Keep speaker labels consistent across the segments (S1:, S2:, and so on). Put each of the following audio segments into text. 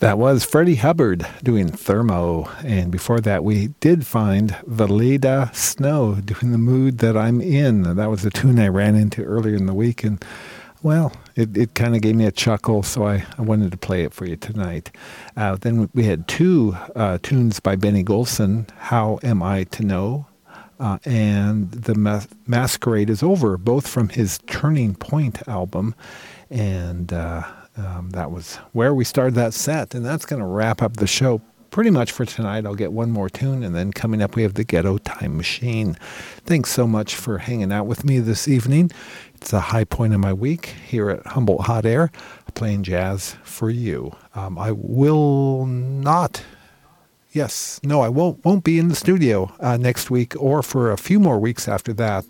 S1: That was Freddie Hubbard doing Thermo. And before that, we did find Valeda Snow doing The Mood That I'm In. That was a tune I ran into earlier in the week. And, well, it kind of gave me a chuckle, so I wanted to play it for you tonight. Then we had two tunes by Benny Golson, How Am I to Know? And The Masquerade Is Over, both from his Turning Point album. And that was where we started that set, and that's going to wrap up the show pretty much for tonight. I'll get one more tune, and then coming up we have the Ghetto Time Machine. Thanks so much for hanging out with me this evening. It's a high point of my week here at Humboldt Hot Air, playing jazz for you. I will not... Yes, no, I won't be in the studio next week or for a few more weeks after that.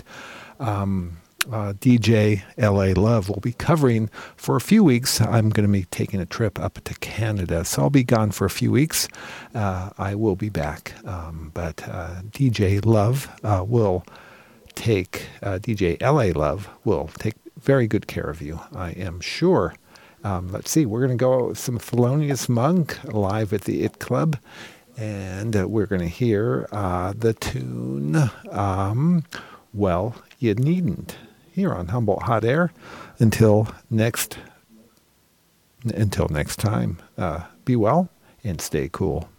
S1: DJ LA Love will be covering for a few weeks. I'm going to be taking a trip up to Canada, so I'll be gone for a few weeks. I will be back, but DJ Love will take, DJ LA Love will take very good care of you, I am sure. Let's see, we're going to go with some Thelonious Monk live at the IT Club, and we're going to hear the tune, Well, You Needn't, here on Humboldt Hot Air. Until next time, be well and stay cool.